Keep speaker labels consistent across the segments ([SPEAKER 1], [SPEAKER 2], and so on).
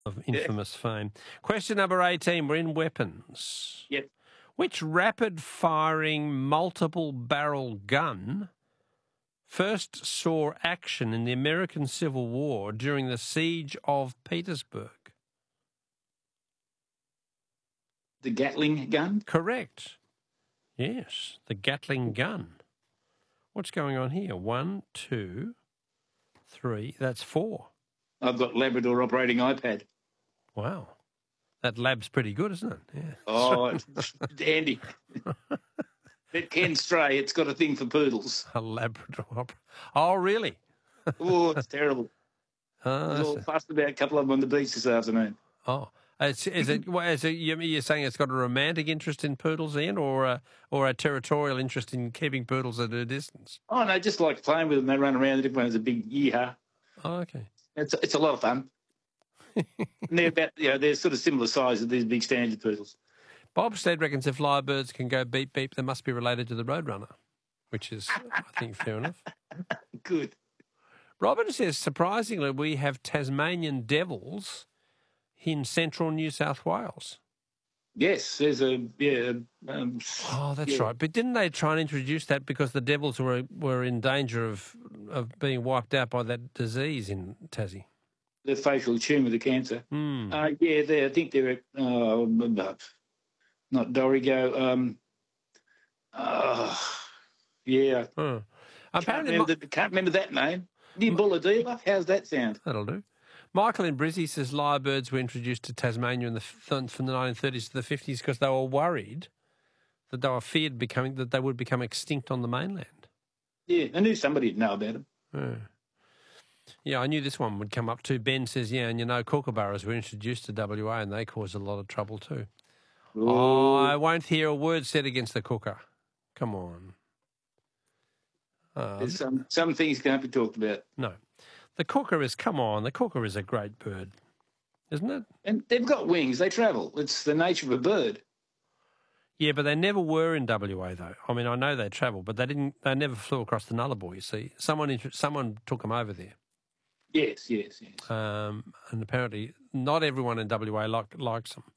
[SPEAKER 1] of infamous fame. Question number 18. We're in weapons.
[SPEAKER 2] Yep.
[SPEAKER 1] Which rapid-firing multiple-barrel gun first saw action in the American Civil War during the Siege of Petersburg?
[SPEAKER 2] The Gatling gun?
[SPEAKER 1] Correct. Yes, the Gatling gun. What's going on here? 1, 2, 3. That's 4.
[SPEAKER 2] I've got Labrador operating iPad.
[SPEAKER 1] Wow. That lab's pretty good, isn't it? Yeah.
[SPEAKER 2] Oh, it's handy. It can stray. It's got a thing for poodles.
[SPEAKER 1] A Labrador. Oh, really?
[SPEAKER 2] Oh, it's terrible. I was all fussed about a couple of them on the beach this afternoon.
[SPEAKER 1] Oh. You're saying it's got a romantic interest in poodles, Ian, or a territorial interest in keeping poodles at a distance?
[SPEAKER 2] Oh, no, just like playing with them. They run around. Everyone has a big yeehaw.
[SPEAKER 1] Oh, okay.
[SPEAKER 2] It's a lot of fun. And they're sort of similar size as these big standard poodles.
[SPEAKER 1] Bob Stead reckons if lyrebirds can go beep beep, they must be related to the roadrunner, which is, I think, fair enough.
[SPEAKER 2] Good.
[SPEAKER 1] Robin says, surprisingly, we have Tasmanian devils in central New South Wales.
[SPEAKER 2] Yes, there's a
[SPEAKER 1] that's right. But didn't they try and introduce that because the devils were in danger of being wiped out by that disease in Tassie?
[SPEAKER 2] The facial tumour, the cancer. I think they're not Dorigo. Can't remember that name. Nimbulla. How's that sound?
[SPEAKER 1] That'll do. Michael in Brizzy says lyrebirds were introduced to Tasmania from the 1930s to the 50s because they were worried that they were feared that they would become extinct on the mainland.
[SPEAKER 2] Yeah, I knew somebody would know about them.
[SPEAKER 1] Yeah, I knew this one would come up too. Ben says, and kookaburras were introduced to WA and they caused a lot of trouble too.
[SPEAKER 2] Ooh.
[SPEAKER 1] Oh, I won't hear a word said against the kooka. Come on.
[SPEAKER 2] There's some things can't be talked about.
[SPEAKER 1] No. The kooka is a great bird, isn't it?
[SPEAKER 2] And they've got wings. They travel. It's the nature of a bird.
[SPEAKER 1] Yeah, but they never were in WA though. I mean, I know they travel, but they never flew across the Nullarbor, you see. Someone took them over there.
[SPEAKER 2] Yes.
[SPEAKER 1] And apparently not everyone in WA likes them.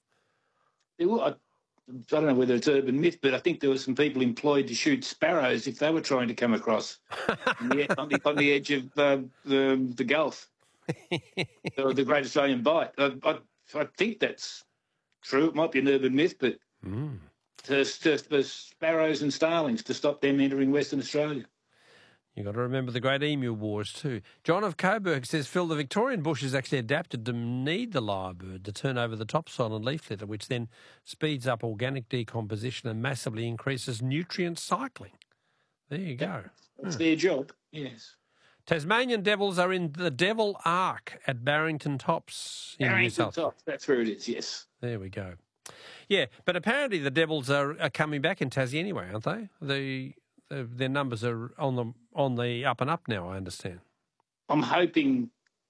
[SPEAKER 2] I don't know whether it's urban myth, but I think there were some people employed to shoot sparrows if they were trying to come across on the edge of the Gulf, or the Great Australian Bight. I think that's true. It might be an urban myth, but for sparrows and starlings to stop them entering Western Australia.
[SPEAKER 1] You've got to remember the Great Emu Wars too. John of Coburg says, Phil, the Victorian bush is actually adapted to need the lyrebird to turn over the topsoil and leaf litter, which then speeds up organic decomposition and massively increases nutrient cycling. There you go.
[SPEAKER 2] That's their job, yes.
[SPEAKER 1] Tasmanian devils are in the Devil Ark at Barrington Tops in New South Wales.
[SPEAKER 2] That's where it is, yes.
[SPEAKER 1] There we go. Yeah, but apparently the devils are coming back in Tassie anyway, aren't they? Their numbers are on the up and up now, I understand.
[SPEAKER 2] I'm hoping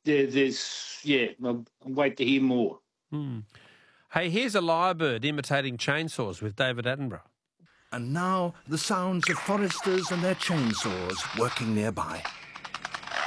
[SPEAKER 2] I'll wait to hear more.
[SPEAKER 1] Hey, here's a lyrebird imitating chainsaws with David Attenborough.
[SPEAKER 3] And now the sounds of foresters and their chainsaws working nearby.